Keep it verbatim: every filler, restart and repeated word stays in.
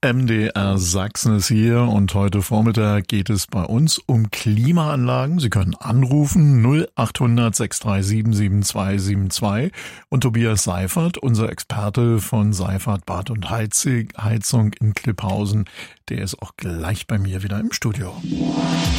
M D R Sachsen ist hier und heute Vormittag geht es bei uns um Klimaanlagen. Sie können anrufen null achthundert sechs drei sieben sieben zwei sieben zwei und Tobias Seifert, unser Experte von Seifert Bad und Heizung in Klipphausen, der ist auch gleich bei mir wieder im Studio.